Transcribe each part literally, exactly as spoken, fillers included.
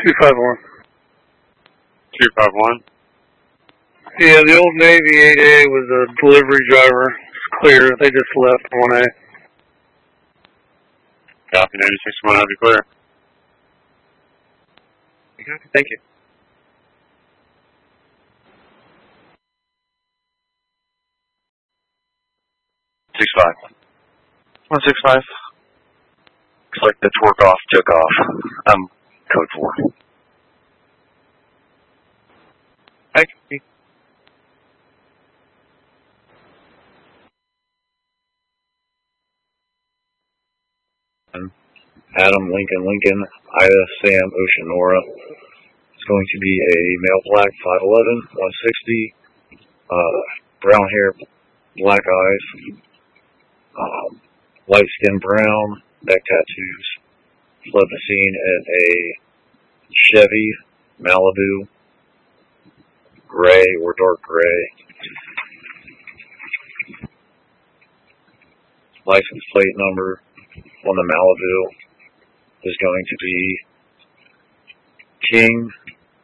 two five one. two five one? Yeah, the old Navy eight A was a delivery driver. It's clear. They just left one A. Copy, ninety-six one, I'll be clear. Copy, thank you. six five. one six five. Looks like the torque off took off. Um, code four. I copy. Adam Lincoln Lincoln, Ida Sam Ocean Nora. It's going to be a male black, five eleven, one sixty, uh, brown hair, black eyes, um, light skin brown, neck tattoos. Fled the scene in a Chevy Malibu, gray or dark gray. License plate number on the Malibu is going to be King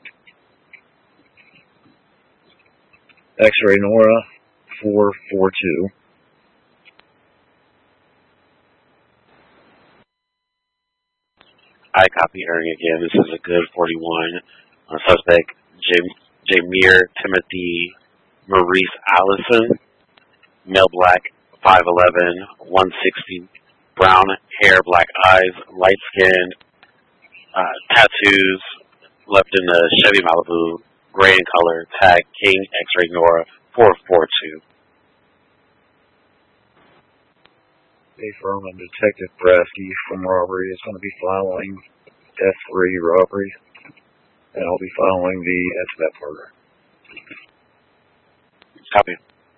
X-Ray Nora four four two. I copy Ernie again. This is a good forty-one. Uh, suspect Jameer Timothy Maurice Allison, male black, five eleven, one sixty, brown hair, black eyes, light skin, uh, tattoos, left in the Chevy Malibu, gray in color, tag King X-Ray Nora four four two. A firm and Detective Brasky from robbery is going to be filing F three robbery, and I'll be filing the incident murder. Copy.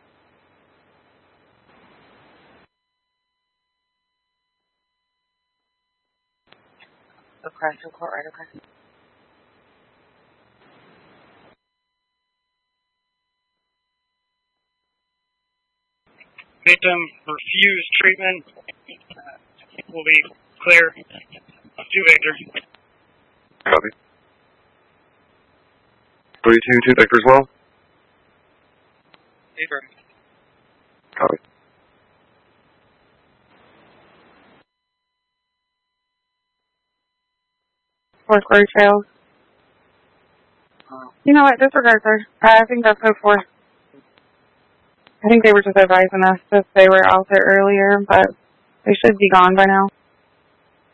Okay, so court right, okay. Victim refused treatment. Uh, will be clear to Victor. Copy. three two two Victor as well? Paper. Copy. Fourth grade fails. You know what? Disregard, sir. I think that's code four. I think they were just advising us that they were out there earlier, but they should be gone by now.